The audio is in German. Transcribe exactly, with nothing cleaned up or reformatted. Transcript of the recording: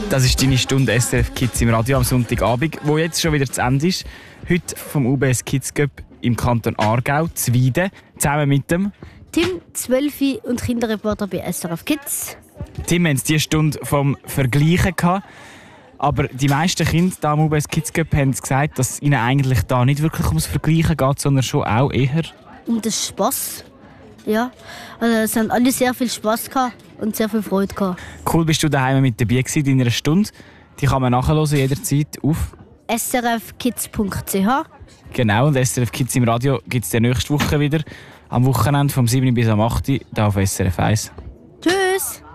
Das ist deine Stunde S R F Kids im Radio am Sonntagabend, wo jetzt schon wieder zu Ende ist. Heute vom U B S Kids Cup im Kanton Aargau, Zwieden, zusammen mit dem Tim, zwölf und Kinderreporter bei S R F Kids. Tim, wir hatten diese Stunde vom Vergleichen gehabt, aber die meisten Kinder da am U B S Kids Cup haben gesagt, dass es ihnen eigentlich da nicht wirklich ums Vergleichen geht, sondern schon auch eher um den Spass. Ja, also es haben alle sehr viel Spass gehabt und sehr viel Freude gehabt. Cool, bist du daheim mit dabei gewesen in einer Stunde. Die kann man nachhören jederzeit auf s r f kids punkt c h. Genau, und S R F Kids im Radio gibt es nächste Woche wieder. Am Wochenende vom sieben bis am acht hier auf S R F eins. Tschüss!